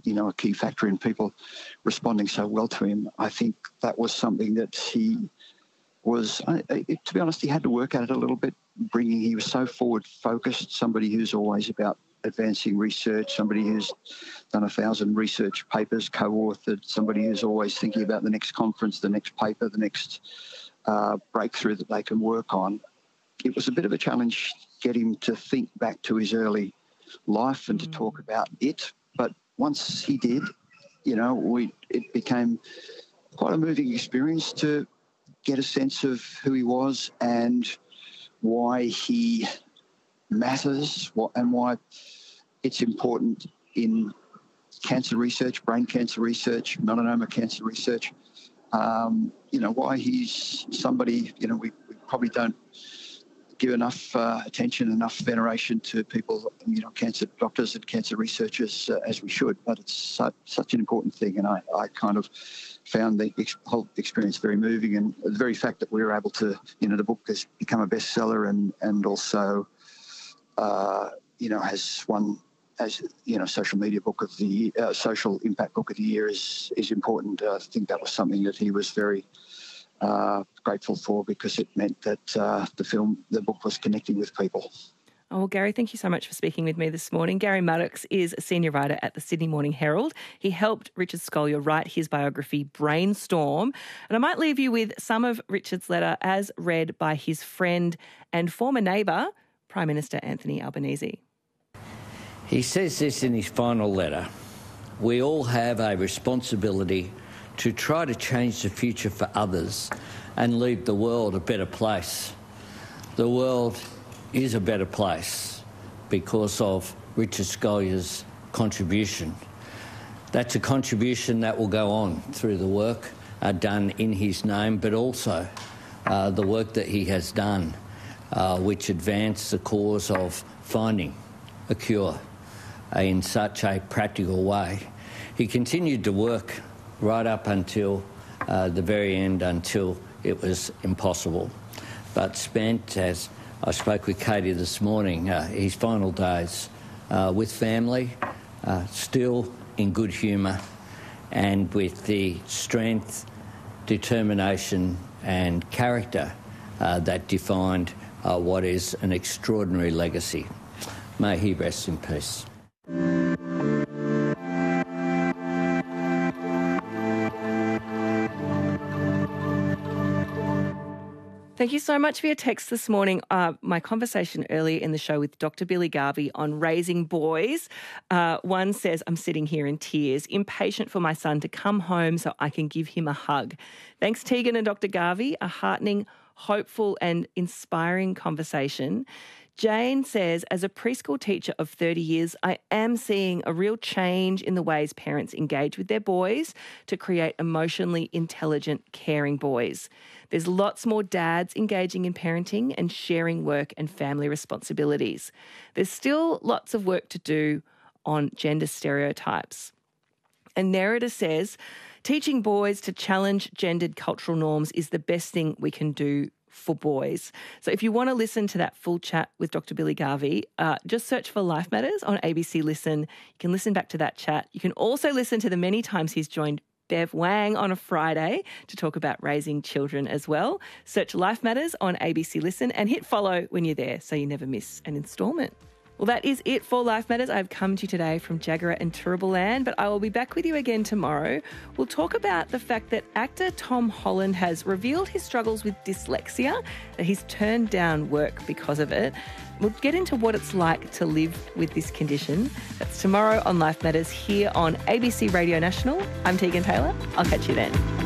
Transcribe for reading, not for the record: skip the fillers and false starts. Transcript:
a key factor in people responding so well to him. I think that was something that he was, to be honest, he had to work at it a little bit, he was so forward-focused, somebody who's always about advancing research, somebody who's done 1,000 research papers, co-authored, somebody who's always thinking about the next conference, the next paper, the next breakthrough that they can work on. It was a bit of a challenge to get him to think back to his early life and to talk about it. But once he did, it became quite a moving experience to get a sense of who he was and why he matters and why it's important in cancer research, brain cancer research, melanoma cancer research. Why he's somebody, we probably don't give enough attention, enough veneration to people, cancer doctors and cancer researchers as we should, but it's such an important thing. And I kind of found the whole experience very moving, and the very fact that we were able to, the book has become a bestseller and also, has won as, social media book of the year, social impact book of the year is important. I think that was something that he was very grateful for, because it meant that the book was connecting with people. Oh, well, Gary, thank you so much for speaking with me this morning. Gary Maddox is a senior writer at the Sydney Morning Herald. He helped Richard Scolyer write his biography, Brainstorm. And I might leave you with some of Richard's letter as read by his friend and former neighbour, Prime Minister Anthony Albanese. He says this in his final letter: "We all have a responsibility to try to change the future for others and leave the world a better place. The world is a better place because of Richard Scolyer's contribution. That's a contribution that will go on through the work done in his name, but also the work that he has done, which advanced the cause of finding a cure in such a practical way. He continued to work right up until the very end, until it was impossible, but spent, as I spoke with Katie this morning, his final days with family, still in good humour and with the strength, determination and character that defined what is an extraordinary legacy. May he rest in peace." Thank you so much for your text this morning. My conversation earlier in the show with Dr. Billy Garvey on raising boys. One says, "I'm sitting here in tears, impatient for my son to come home so I can give him a hug." Thanks, Tegan and Dr. Garvey. A heartening, hopeful and inspiring conversation. Jane says, "As a preschool teacher of 30 years, I am seeing a real change in the ways parents engage with their boys to create emotionally intelligent, caring boys. There's lots more dads engaging in parenting and sharing work and family responsibilities. There's still lots of work to do on gender stereotypes." And Nerida says, "Teaching boys to challenge gendered cultural norms is the best thing we can do for boys." So if you want to listen to that full chat with Dr. Billy Garvey, just search for Life Matters on ABC Listen. You can listen back to that chat. You can also listen to the many times he's joined Bev Wang on a Friday to talk about raising children as well. Search Life Matters on ABC Listen and hit follow when you're there so you never miss an instalment. Well, that is it for Life Matters. I've come to you today from Jagera and Turrbal, but I will be back with you again tomorrow. We'll talk about the fact that actor Tom Holland has revealed his struggles with dyslexia, that he's turned down work because of it. We'll get into what it's like to live with this condition. That's tomorrow on Life Matters here on ABC Radio National. I'm Tegan Taylor. I'll catch you then.